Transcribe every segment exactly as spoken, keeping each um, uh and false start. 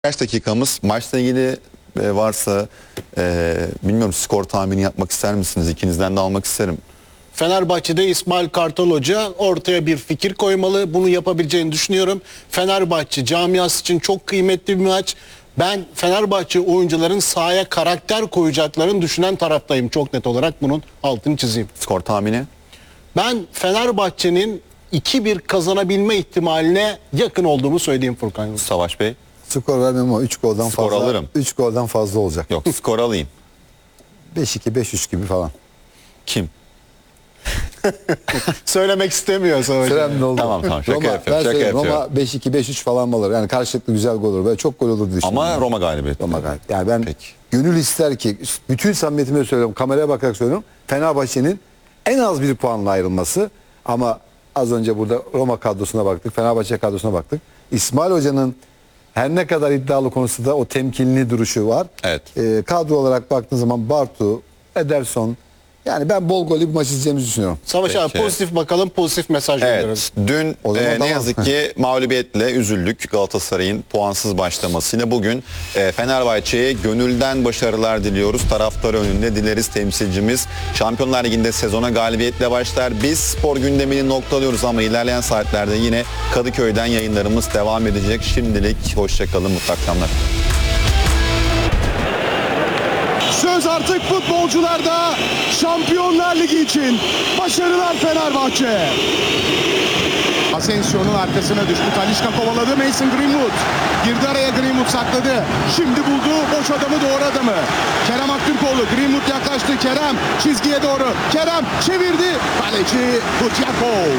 Kaç dakikamız? Maçla ilgili e, varsa e, bilmiyorum, skor tahmini yapmak ister misiniz? İkinizden de almak isterim. Fenerbahçe'de İsmail Kartal Hoca ortaya bir fikir koymalı. Bunu yapabileceğini düşünüyorum. Fenerbahçe camiası için çok kıymetli bir maç. Ben Fenerbahçe oyuncuların sahaya karakter koyacaklarını düşünen taraftayım. Çok net olarak bunun altını çizeyim. Skor tahmini? Ben Fenerbahçe'nin iki bir kazanabilme ihtimaline yakın olduğumu söyleyeyim Furkan. Savaş Bey? Skor vermem ama üç golden Skor fazla. alırım. üç golden fazla olacak. Yok, skor alayım. beş iki beş üç gibi falan. Kim? Söylemek istemiyor Savaş. Sürem doldu. Tamam, tamam, şaka Roma, yapıyorum, ben şaka söyleyeyim, yapıyorum. Roma beş iki beş üç falan olur. Yani karşılıklı güzel gol olur. Böyle çok gol olur diye düşünüyorum. Ama Roma galibiyeti. Roma galip. Yani ben Peki. gönül ister ki, bütün samimiyetimle söylüyorum, kameraya bakarak söylüyorum, Fenerbahçe'nin en az bir puanla ayrılması. Ama az önce burada Roma kadrosuna baktık, Fenerbahçe kadrosuna baktık. İsmail Hoca'nın her ne kadar iddialı konusunda o temkinli duruşu var. Evet. Ee, kadro olarak baktığın zaman Bartu, Ederson, yani ben bol gollü bir maç izleyeceğimizi düşünüyorum. Savaş abi Peki. pozitif bakalım, pozitif mesaj veriyoruz. Evet, dün O zaman e, ne tamam. yazık ki mağlubiyetle üzüldük Galatasaray'ın puansız başlamasıyla. Bugün e, Fenerbahçe'ye gönülden başarılar diliyoruz. Taraftar önünde dileriz, temsilcimiz Şampiyonlar Ligi'nde sezona galibiyetle başlar. Biz spor gündemini noktalıyoruz ama ilerleyen saatlerde yine Kadıköy'den yayınlarımız devam edecek. Şimdilik hoşçakalın, mutlu akşamlar. Söz artık futbolcularda. Şampiyonlar Ligi için başarılar Fenerbahçe. Asensio'nun arkasına düştü. Talisca kovaladı. Mason Greenwood girdi araya, Greenwood sakladı. Şimdi buldu boş adamı, doğru adamı. Kerem Aktürkoğlu, Greenwood yaklaştı. Kerem çizgiye doğru. Kerem çevirdi. Kaleci Butyakov.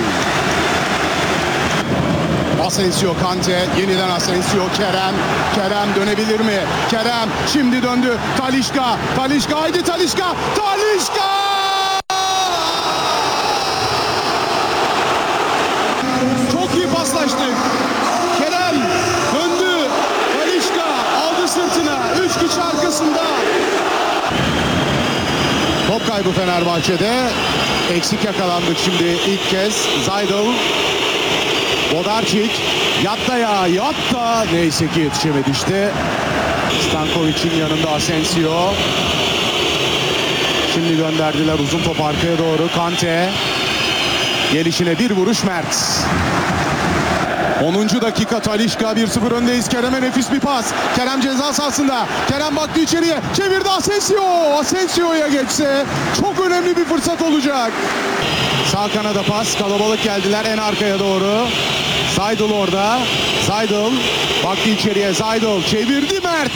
Asensio, Kante, yeniden Asensio, Kerem, Kerem dönebilir mi? Kerem şimdi döndü. Talisca, Talisca, haydi Talisca, Talisca! Çok iyi paslaştık. Kerem döndü. Talisca aldı sırtına. Üç kişi arkasında. Top kaybı Fenerbahçe'de. Eksik yakalandık şimdi ilk kez. Zaydel. Bodarčić yatta ya yatta, neyse ki yetişemedi işte. Stankovic'in yanında Asensio. Şimdi gönderdiler uzun top arkaya doğru. Kante gelişine bir vuruş, Mert. onuncu dakika, Talisca bir sıfır öndeyiz. Kerem'e nefis bir pas. Kerem ceza sahasında. Kerem baktı içeriye. Çevirdi Asensio. Asensio'ya geçse çok önemli bir fırsat olacak. Sağ kanada pas. Kalabalık geldiler en arkaya doğru. Zaydel orada. Zaydel baktı içeriye. Zaydel çevirdi, Mert.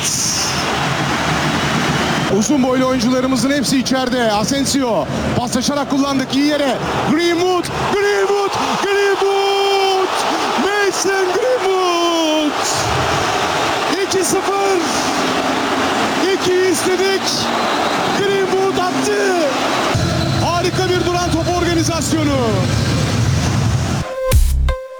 Uzun boylu oyuncularımızın hepsi içeride. Asensio paslaşarak kullandık iyi yere. Greenwood, Greenwood, Greenwood. Mason Greenwood. iki sıfır. iki istedik. Greenwood attı. Harika bir duran top organizasyonu.